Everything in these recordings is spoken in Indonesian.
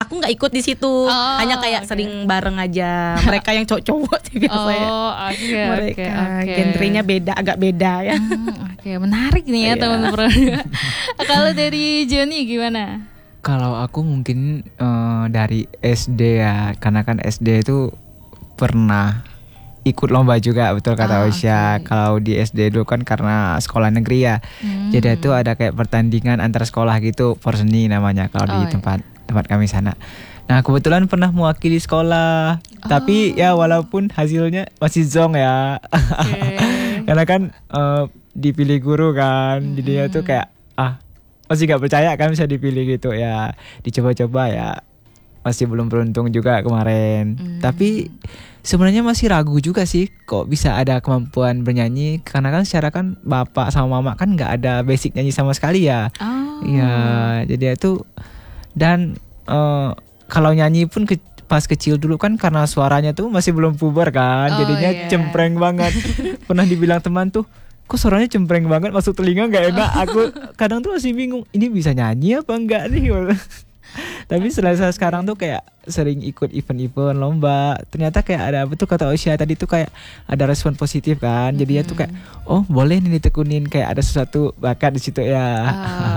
aku nggak ikut di situ. Hanya kayak sering bareng aja. Mereka yang cowok-cowok sih biasanya. Mereka genrenya beda, agak beda ya. Oke, menarik nih ya teman-teman. Kalau dari Joni gimana? Kalau aku mungkin dari SD ya, karena kan SD itu pernah ikut lomba juga, betul kata Osya. Kalau di SD dulu kan karena sekolah negeri ya, jadi itu ada kayak pertandingan antar sekolah gitu, porseni namanya kalau di tempat kami sana. Nah kebetulan pernah mewakili sekolah, tapi ya walaupun hasilnya masih zong ya, karena kan dipilih guru kan, jadinya tuh kayak masih gak percaya kan bisa dipilih gitu ya, dicoba-coba ya. Masih belum beruntung juga kemarin. Tapi sebenarnya masih ragu juga sih kok bisa ada kemampuan bernyanyi, karena kan secara kan bapak sama mama kan nggak ada basic nyanyi sama sekali ya. Iya, jadi itu. Dan kalau nyanyi pun pas kecil dulu kan karena suaranya tuh masih belum puber kan, jadinya cempreng banget. Pernah dibilang teman tuh, kok suaranya cempreng banget, masuk telinga nggak enak. Aku kadang tuh masih bingung, ini bisa nyanyi apa enggak nih. Tapi setelah sekarang tuh kayak sering ikut event-event lomba, ternyata kayak ada, betul kata Osya tadi tuh, kayak ada respon positif kan. Jadinya tuh kayak boleh nih ditekunin, kayak ada sesuatu bakat di situ ya.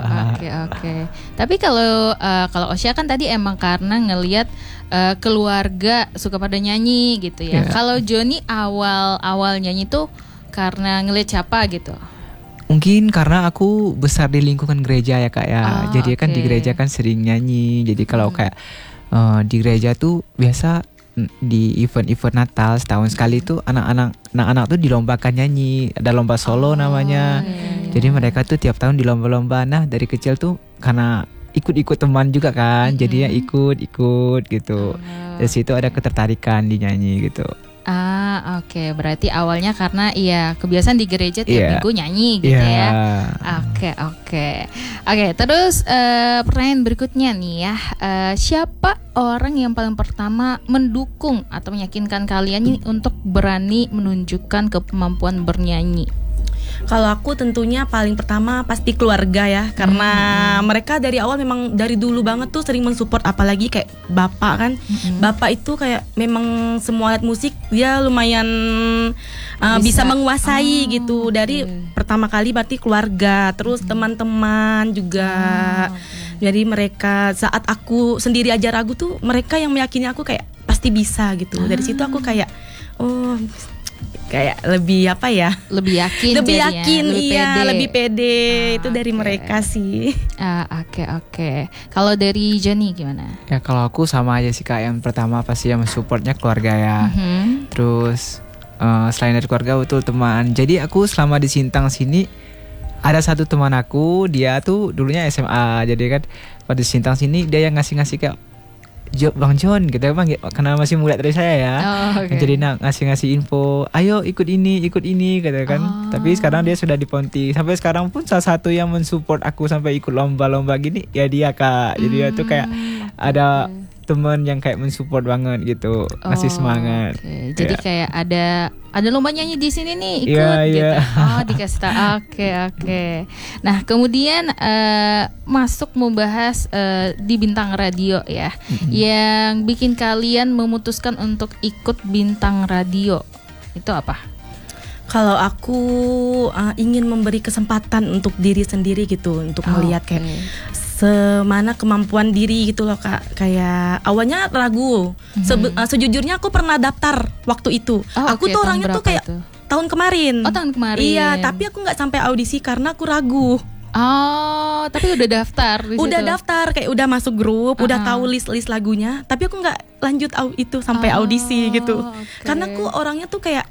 Oke. Tapi kalau Osya kan tadi emang karena ngelihat keluarga suka pada nyanyi gitu ya. Kalau Joni awal nyanyi tuh karena ngelihat siapa gitu? Mungkin karena aku besar di lingkungan gereja ya kak ya. Jadi kan di gereja kan sering nyanyi. Jadi kalau kayak di gereja tuh biasa di event-event Natal setahun sekali tuh anak-anak tuh dilombakan nyanyi. Ada lomba solo namanya. Jadi mereka tuh tiap tahun dilomba-lomba. Nah dari kecil tuh karena ikut-ikut teman juga kan, jadinya ikut gitu. Dari situ ada ketertarikan di nyanyi gitu. Oke. Berarti awalnya karena kebiasaan di gereja tiap minggu nyanyi gitu ya. Oke. Terus pertanyaan berikutnya nih ya, siapa orang yang paling pertama mendukung atau meyakinkan kalian nih untuk berani menunjukkan kemampuan bernyanyi? Kalau aku tentunya paling pertama pasti keluarga ya, karena mereka dari awal memang dari dulu banget tuh sering mensupport, apalagi kayak bapak kan. Bapak itu kayak memang semua alat musik dia lumayan bisa menguasai gitu. Dari pertama kali berarti keluarga, terus teman-teman juga. Jadi mereka saat aku sendiri aja ragu tuh, mereka yang meyakini aku kayak pasti bisa gitu. Dari situ aku kayak kayak lebih lebih yakin lebih pede. Itu dari mereka sih. Oke. Kalau dari Joni gimana? Ya kalau aku sama aja sih kak. Yang pertama pasti yang supportnya keluarga ya. Terus selain dari keluarga betul teman. Jadi aku selama di Sintang sini ada satu teman aku, dia tuh dulunya SMA. Jadi kan pada Sintang sini dia yang ngasih kayak Bang John gitu bang, karena masih muda dari saya ya. Jadi ngasih info, ayo ikut ini gitu kan. Tapi sekarang dia sudah di Ponti. Sampai sekarang pun salah satu yang mensupport aku sampai ikut lomba-lomba gini ya dia kak. Jadi dia tuh kayak ada teman yang kayak mensupport banget gitu, ngasih semangat. Jadi kayak ada lomba nyanyi di sini nih, ikut gitu. Dikasih tahu. Oke. Nah kemudian masuk membahas di Bintang Radio ya, yang bikin kalian memutuskan untuk ikut Bintang Radio itu apa? Kalau aku ingin memberi kesempatan untuk diri sendiri gitu, untuk melihat kayak semana kemampuan diri gitu loh kak. Kayak awalnya ragu. Sejujurnya aku pernah daftar waktu itu. Aku tuh orangnya tuh kayak tahun kemarin. Tahun kemarin. Iya, tapi aku nggak sampai audisi karena aku ragu. Tapi udah daftar di udah situ. Daftar, kayak udah masuk grup, udah tahu list lagunya, tapi aku nggak lanjut itu sampai audisi gitu. Karena aku orangnya tuh kayak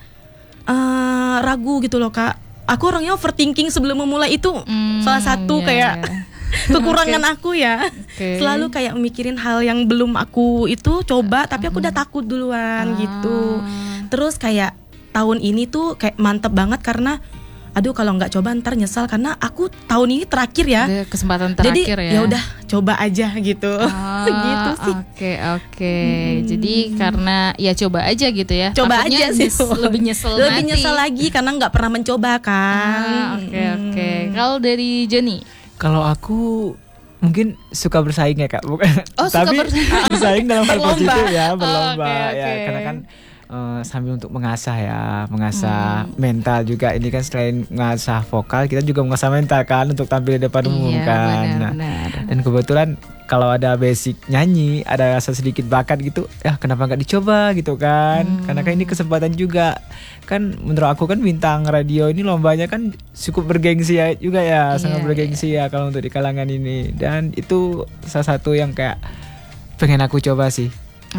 ragu gitu loh kak. Aku orangnya overthinking sebelum memulai itu. Salah satu kayak kekurangan aku ya. Selalu kayak mikirin hal yang belum aku itu coba, tapi aku udah takut duluan gitu. Terus kayak tahun ini tuh kayak mantep banget karena kalau nggak coba ntar nyesal, karena aku tahun ini terakhir ya. Kesempatan terakhir. Jadi ya udah coba aja gitu. Gitu sih. Oke. Jadi karena ya coba aja gitu ya. Coba takutnya aja sih. Lebih nyesel lagi karena nggak pernah mencoba kan. Oke. Kalau dari Joni? Kalau aku mungkin suka bersaing ya Kak, bukan? Suka Tapi bersaing dalam hal positif ya, berlomba Okay. ya, karena kan sambil untuk mengasah mental juga. Ini kan selain mengasah vokal, kita juga mengasah mental kan untuk tampil di depan umum kan. Benar. Dan kebetulan kalau ada basic nyanyi, ada rasa sedikit bakat gitu, kenapa nggak dicoba gitu kan? Karena kan ini kesempatan juga. Kan menurut aku kan bintang radio ini lombanya kan cukup bergengsi ya juga ya, sangat bergengsi ya kalau untuk di kalangan ini. Dan itu salah satu yang kayak pengen aku coba sih.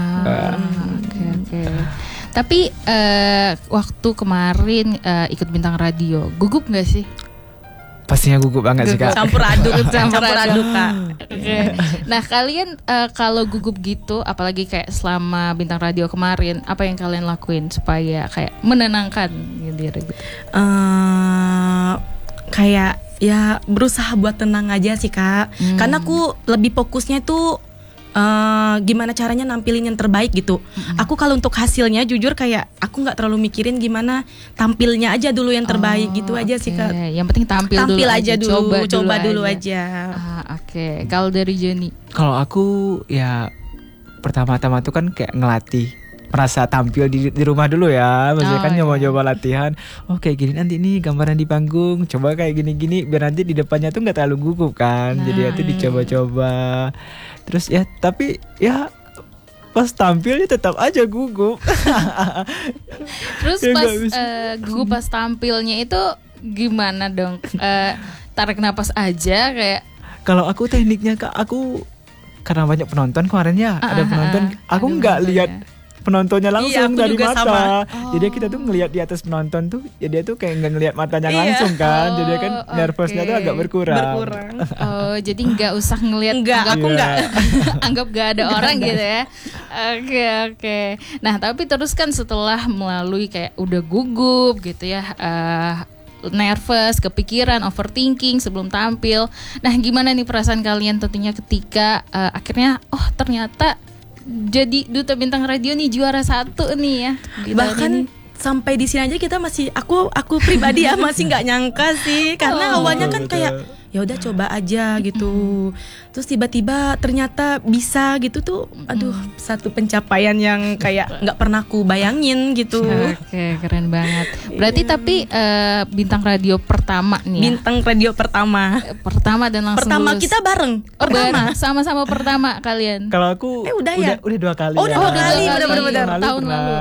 Oke. Tapi waktu kemarin ikut bintang radio, gugup nggak sih? Pastinya gugup banget sih Kak. Campur aduk Kak. Okay. Nah kalian kalau gugup gitu, apalagi kayak selama bintang radio kemarin, apa yang kalian lakuin supaya kayak menenangkan diri gitu? Kayak ya berusaha buat tenang aja sih Kak. Karena aku lebih fokusnya tuh gimana caranya nampilin yang terbaik gitu. Aku kalau untuk hasilnya jujur kayak aku nggak terlalu mikirin gimana, tampilnya aja dulu yang terbaik gitu aja sih Kak. Yang penting tampil aja dulu, coba dulu aja. Oke. Kalau dari Johnny? Kalau aku ya pertama-tama tuh kan kayak ngelatih, merasa tampil di rumah dulu ya. Maksudnya kan nyoba-nyoba latihan. Kayak gini nanti nih gambaran di panggung, coba kayak gini-gini biar nanti di depannya tuh nggak terlalu gugup kan. Jadi itu dicoba-coba. Terus ya tapi ya pas tampilnya tetap aja gugup. Terus pas gugup pas tampilnya itu gimana dong? Tarik napas aja kayak. Kalau aku tekniknya Kak, aku karena banyak penonton kemarin ya, ada penonton, aku nggak lihat penontonnya langsung dari mata. Jadi kita tuh ngelihat di atas penonton tuh, ya dia tuh kayak nggak ngelihat matanya langsung kan. Jadi kan nervousnya tuh agak berkurang. Jadi nggak usah ngelihat. Anggap nggak ada orang gitu ya. Oke. Nah tapi terus kan setelah melalui kayak udah gugup gitu ya, nervous, kepikiran, overthinking sebelum tampil. Nah gimana nih perasaan kalian tentunya ketika akhirnya ternyata jadi duta bintang radio nih, juara 1 nih ya. Bahkan sampai di sini aja kita masih, aku pribadi ya masih nggak nyangka sih, karena awalnya kan kayak ya udah coba aja gitu. Terus tiba-tiba ternyata bisa gitu tuh, aduh, satu pencapaian yang kayak nggak pernah aku bayangin gitu. Oke, keren banget. Berarti tapi bintang radio pertama nih. Bintang radio pertama dan langsung lulus. Kita bareng. Bareng, sama-sama pertama kalian. Kalau aku udah 2 kali. Udah 2 kali, benar-benar tahun lalu.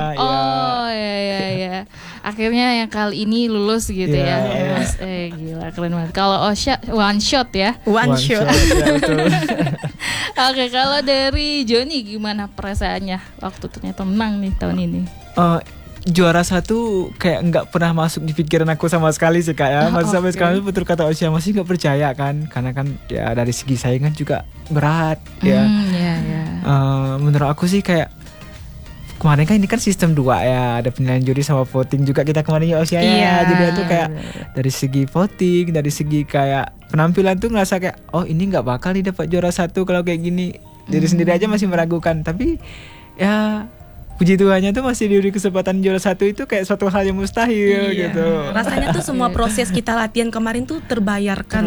Ya. Akhirnya yang kali ini lulus gitu ya. Gila, keren banget. Kalau Osha one shot ya. One shot. Ya, betul. Oke, kalau dari Johnny gimana perasaannya waktu ternyata menang nih tahun ini? Juara 1 kayak nggak pernah masuk di pikiran aku sama sekali sih Kak ya. Masih sampai sekarang betul kata Osha, masih nggak percaya kan. Karena kan ya dari segi saingan juga berat ya. Menurut aku sih kayak kemarin kan ini kan sistem 2 ya, ada penilaian juri sama voting juga kita kemarin ya Osha ya. Jadi itu kayak dari segi voting, dari segi kayak penampilan tuh ngerasa kayak ini nggak bakal nih dapat juara 1 kalau kayak gini. Diri sendiri aja masih meragukan, tapi ya puji Tuhannya tuh masih diberi kesempatan juara 1 itu kayak suatu hal yang mustahil gitu. Rasanya tuh semua proses kita latihan kemarin tuh terbayarkan.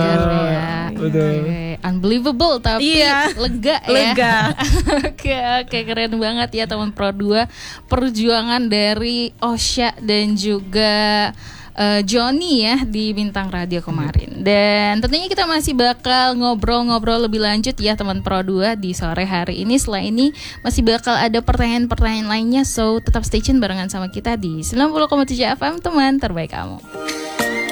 Betul. Unbelievable tapi lega ya. Oke, keren banget ya teman Pro 2. Perjuangan dari Osha dan juga Johnny ya di bintang radio kemarin. Dan tentunya kita masih bakal ngobrol-ngobrol lebih lanjut ya teman Pro 2 di sore hari ini. Setelah ini masih bakal ada pertanyaan-pertanyaan lainnya, so tetap stay tune barengan sama kita di 90,7 FM teman terbaik kamu.